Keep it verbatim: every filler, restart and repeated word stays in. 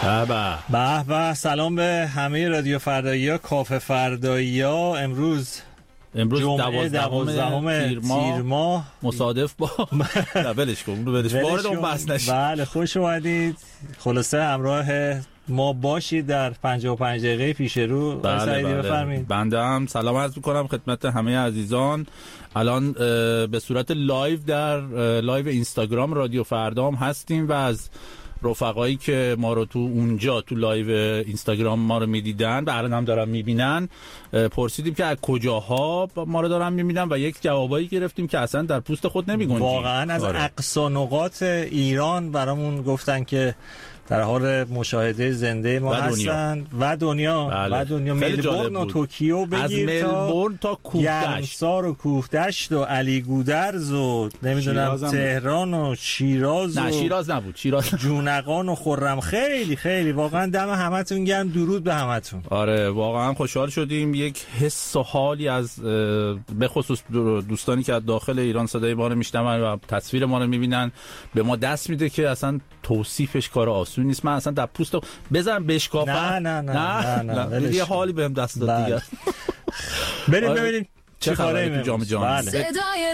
به به به به. سلام به همه رادیو فردایی‌ها، کافه فردایی‌ها. امروز امروز جمعه دوازدهم تیر ماه مصادف با نه ولش کن اونو ولش وارد اون بحث نشید. بله خوش اومدید. خلاصه همراه ما باشید در پنجاه و پنج دقیقه پیش رو. بله بله. بفرمایید. بنده هم سلام عرض می‌کنم خدمت همه عزیزان. الان به صورت لایو در لایو اینستاگرام رادیو فردا هم هستیم و از رفقایی که ما رو تو اونجا تو لایو اینستاگرام ما رو میدیدن و الان هم دارن میبینن پرسیدیم که از کجاها ما رو دارن میبینن و یک جوابایی گرفتیم که اصلا در پوست خود نمیگنجید. واقعا از آره. اقصا نقاط ایران برامون گلفتن که در حال مشاهده زنده ما و دنیا. هستن و دنیا بله. و دنیا ملبورن و توکیو بگیر از ملبورن تا کوهدشت، گرمسار و کوهدشت و علی گودرز و نمیدونم تهران و شیراز نه و شیراز نبود شیراز جونقان و خرم. خیلی خیلی واقعا دم همتون گرم. درود به همتون. آره واقعا خوشحال شدیم. یک حس و حالی از به خصوص دوستانی که از داخل ایران صدای ما رو میشنون و تصویر ما رو میبینن به ما دست میده که اصلا توصیفش کار آسون نیست. من اصلا در پوست بزنم بشکافم نه نه نه نه, نه, نه. یه حالی بهم دست داد دیگه. بریم ببینیم چه خبره تو جام جهانی.